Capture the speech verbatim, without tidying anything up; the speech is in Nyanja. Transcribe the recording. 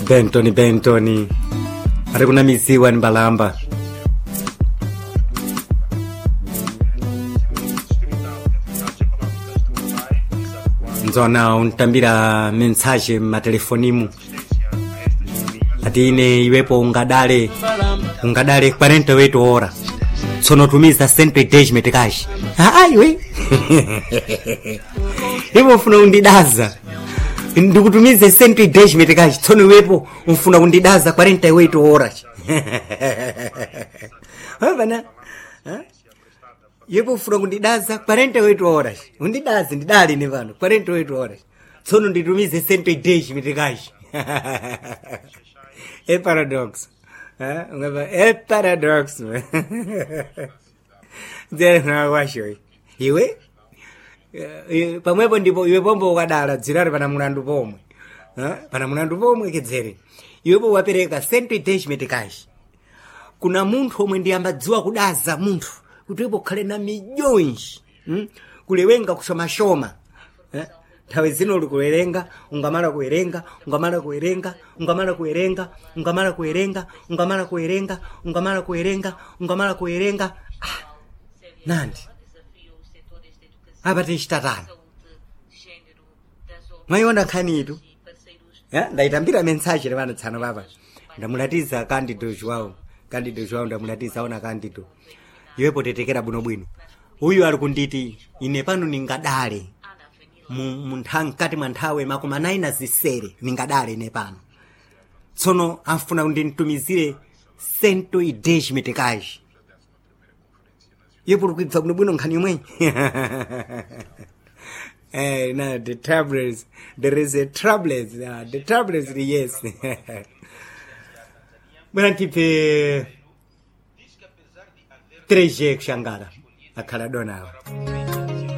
Bentoni Bentoni ari kunamiziwa ni Mbalamba. Nzona untambira mensagem matelefonimu ati ine iwepo ungadale ungadale quarenta oito ora sono tumiza cento e dez metikashi aiwe ipo ufuna undidaza ndikutumize cento e dez metikashi sono iwepo ufuna undidaza quarenta oito horas bana iwepo ufuna undidaza quarenta oito horas undidaze ndidali ni vano quarenta oito horas sono nditumize cento e dez metikashi é paradoxo. É paradoxo. Zero na washo. Iwe? Pamwepo ndipo iwe pombo ukadala dzirari pana mulandu pomwe. Pana mulandu pomwe kedzere. Iwepo wapereka cento e dez metikashi. Kuna munthu omwe ndiyambadziwa kudaza munthu kuti iwepo khale na milhões. Kulewenga kushomashoma. Tawe zino likuwerenga, ungamala kuwerenga, ungamala kuwerenga, ungamala kuwerenga, ungamala kuwerenga, ungamala kuwerenga, ungamala kuwerenga, ungamala kuwerenga. Ah, nandi. Apa tinchitatana. Mwaiona khanitu. Ya, ndaitambira mensagem levana tsano baba. Ndamulatiza Candido João. Candido João ndamulatiza ona Candido. Iwepo tetekera buno bwino. Uyu ali kunditi ine pano ningadale. Munthankati mwanthawe makoma naina zisere ningadale nepano tsono afuna undintumizire cento e dez metikashi yepo kuitsa kuno bwino nkhani yomwe eh na the troubles there is a troubles uh, the troubles yes bwana tipe três G kushangara akhala donawa